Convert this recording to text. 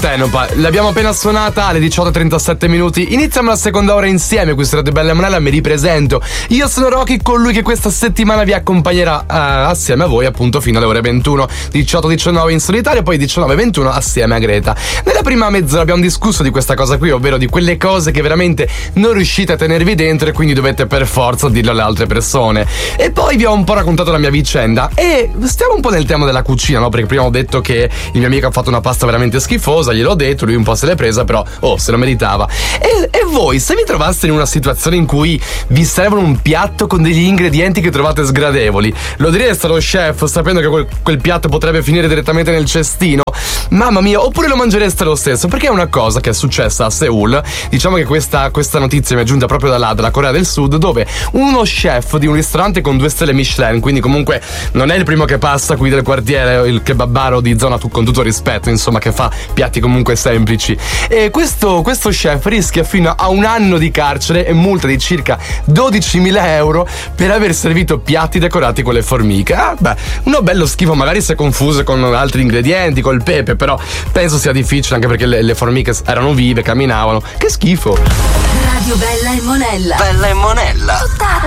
Partenopa. L'abbiamo appena suonata alle 18:37 minuti. Iniziamo la seconda ora insieme. Questa è Radio Bella e Monella, mi ripresento. Io sono Rocky, colui che questa settimana vi accompagnerà assieme a voi appunto fino alle ore 21, 18-19 in solitario, poi 19-21 assieme a Greta. Nella prima mezz'ora abbiamo discusso di questa cosa qui, ovvero di quelle cose che veramente non riuscite a tenervi dentro e quindi dovete per forza dirlo alle altre persone. E poi vi ho un po' raccontato la mia vicenda e stiamo un po' nel tema della cucina, no? Perché prima ho detto che il mio amico ha fatto una pasta veramente schifosa, gliel'ho detto, lui un po' se l'è presa, però se lo meritava. E voi, se vi trovaste in una situazione in cui vi servono un piatto con degli ingredienti che trovate sgradevoli, lo direste allo chef sapendo che quel piatto potrebbe finire direttamente nel cestino? Mamma mia, oppure lo mangereste lo stesso? Perché è una cosa che è successa a Seoul. Diciamo che questa notizia mi è giunta proprio dalla Corea del Sud, dove uno chef di un ristorante con 2 stelle Michelin, quindi comunque non è il primo che passa qui del quartiere, il kebabaro di zona, con tutto rispetto, insomma, che fa piatti comunque semplici. E questo chef rischia fino a 1 anno di carcere e multa di circa 12.000 euro per aver servito piatti decorati con le formiche. Uno bello schifo, magari se confuse con altri ingredienti, col pepe, però penso sia difficile, anche perché le formiche erano vive, camminavano. Che schifo. Radio Bella e Monella. Bella e Monella. Tutta